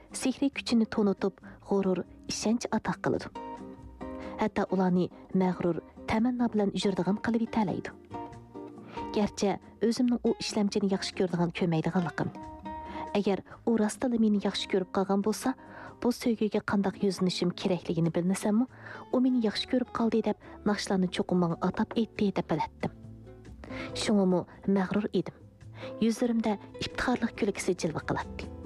sehriy kuchini tonutib, g'urur, ishonch ata qiladi. Hatto ularni mag'rur, tamanno bilan yuradigan qilib etalaydi. Gerçi o'zimning u ishlamchini yaxshi ko'radigan ko'maydiganligim. Agar u rostla meni yaxshi ko'rib qolgan bo'lsa, bu sevgiga qanday yuzinishim kerakligini bilmasam-mu, u meni yaxshi ko'rib qoldi deb naqshlarni cho'qim menga atab aytdi deb bilatdim. Shuningmi mag'rur edim. Yuzlarimda iftixorlik kulgisi jilva qiladi.